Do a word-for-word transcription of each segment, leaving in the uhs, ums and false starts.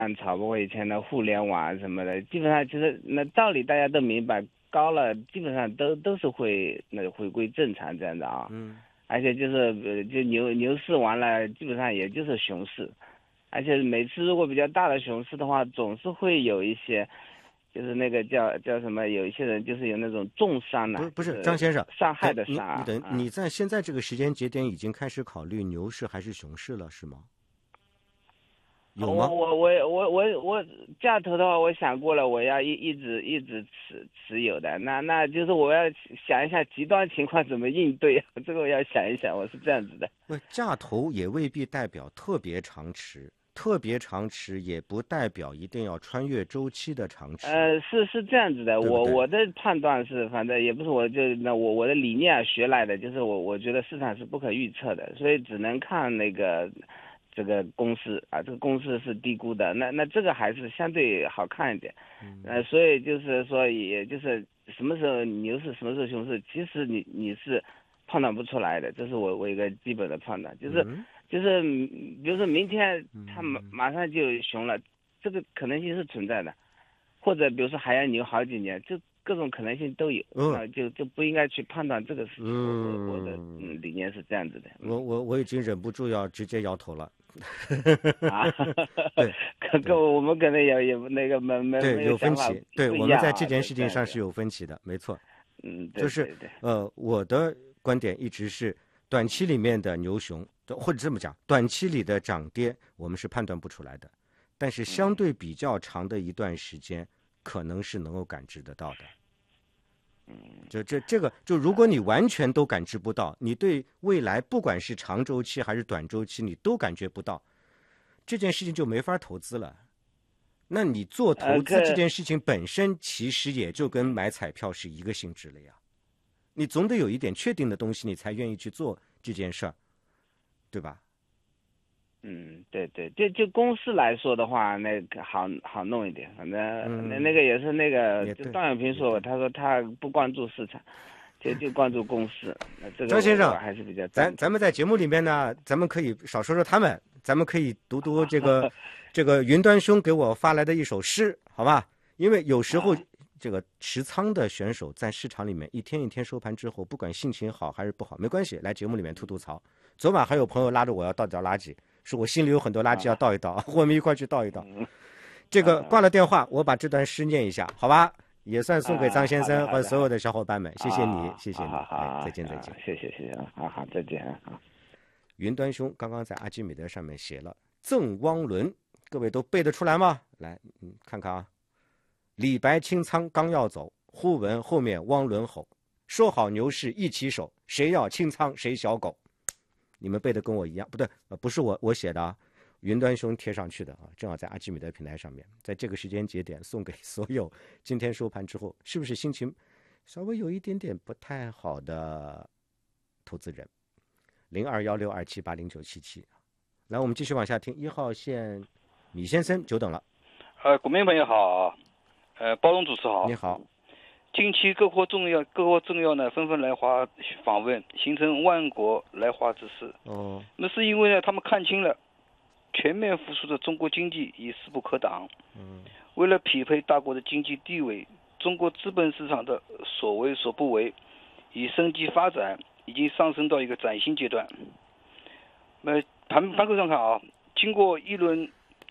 浪潮，包括以前的互联网什么的，基本上其实那道理大家都明白，高了基本上都都是会那回归正常这样的啊。 嗯， 而且就是呃就牛牛市完了，基本上也就是熊市，而且每次如果比较大的熊市的话，总是会有一些。就是那个叫叫什么，有一些人就是有那种重伤呐、 不是不是， 就是张先生， 伤害哎， 的伤啊。 你你等啊你在现在这个时间节点已经开始考虑牛市还是熊市了，是吗？ 我有吗？ 我我我我我价投的话，我想过了，我要一一直一直持持有的，那那就是我要想一下极端情况怎么应对，这个我要想一想，我是这样子的。 不，价投也未必代表特别长持，特别长持也不代表一定要穿越周期的长持， 呃，是是这样子的， 对不对？ 我我的判断是，反正也不是我就那我我的理念啊学来的，就是我我觉得市场是不可预测的，所以只能看那个这个公司啊，这个公司是低估的，那那这个还是相对好看一点，呃，所以就是说，也就是什么时候牛市，什么时候熊市，其实你你是判断不出来的，这是我我一个基本的判断，就是嗯就是嗯比如说明天它马嗯马上就熊了，这个可能性是存在的。或者比如说还要牛好几年，就各种可能性都有， 嗯那就就不应该去判断这个事情。我我我的嗯， 嗯理念是这样子的，嗯我我我已经忍不住要直接摇头了。 啊， 对可跟对我们可能有有那个没没对， 没有想法有分歧。对， 不一我们在这样啊， 件事对这样子， 情上是有分歧的，没错。 嗯， 就是对对对， 呃，我的观点一直是，短期里面的牛熊，或者这么讲，短期里的涨跌，我们是判断不出来的，但是相嗯对比较长的一段时间，可能是能够感知得到的。 嗯就这这个，就如果你完全都感知不到，你对未来不管是长周期还是短周期，你都感觉不到，这件事情就没法投资了。那你做投呃可资这件事情本身，其实也就跟买彩票是一个性质了呀。你总得有一点确定的东西，你才愿意去做这件事儿，对吧？ 嗯，对对，就就公司来说的话，那个好好弄一点。反正那嗯， 那个也是那个， 也对， 就段永平说， 也对。 他说他不关注市场，就就关注公司。那这个张先生， 我我还是比较赞同。 咱咱们在节目里面呢，咱们可以少说说他们，咱们可以读读这个这个云端兄给我发来的一首诗，好吧？因为有时候啊， 这个持仓的选手在市场里面一天一天收盘之后，不管心情好还是不好，没关系，来节目里面吐吐槽。昨晚还有朋友拉着我要倒掉垃圾，说我心里有很多垃圾要倒一倒，我们一块去倒一倒。 嗯这个挂嗯了电话，我把这段诗念一下，好吧？也算送给张啊， 先好的生和所有的好的好的， 小伙伴们，谢谢你， 啊， 谢谢你， 好好好哎，再啊， 见再见。 谢谢谢谢，好好再见啊。 云端兄刚刚在阿基米德上面写了赠汪伦，各位都背得出来吗？来，嗯，看看啊。李白清仓刚要走，忽闻后面汪伦吼：“说好牛市一起手，谁要清仓谁小狗。”你们背的跟我一样，不对，呃，不是我我写的啊，云端兄贴上去的啊，正好在阿基米德平台上面，在这个时间节点送给所有今天收盘之后是不是心情稍微有一点点不太好的投资人？零二幺六二七八零九七七。来，我们继续往下听。一号线，米先生，久等了。 呃，股民朋友好，呃，包容主持好。 你好。 近期各国重要各国政要呢纷纷来华访问，形成万国来华之势。 哦。 那是因为呢，他们看清了全面复苏的中国经济已势不可挡。 嗯。 为了匹配大国的经济地位，中国资本市场的所为所不为，以升级发展已经上升到一个崭新阶段。那盘盘口上看啊，经过一轮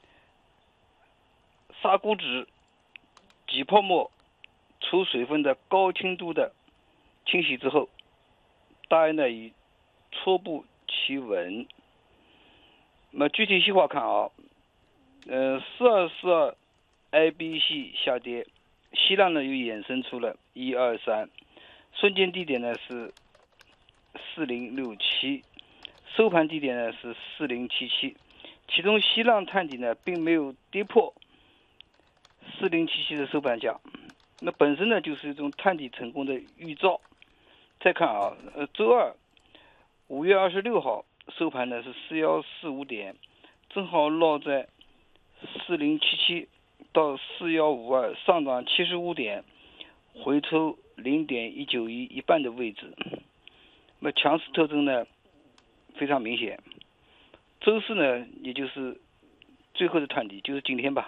杀股指、挤泡沫、出水分的高清度的清洗之后，大约呢已初步企稳。那么具体细化看啊，呃，四二四二 A B C 下跌，希腊呢又衍生出了一二三，瞬间低点呢是四零六七，收盘低点呢是四零七七，其中希浪探底呢并没有跌破四零七七的收盘价，那本身呢就是一种探底成功的预兆。再看啊，呃，周二五月二十六号收盘呢是四幺四五点，正好落在四零七七到四幺五二上涨七十五点，回抽零点一九一一半的位置。那强势特征呢非常明显。周四呢，也就是最后的探底就是今天吧。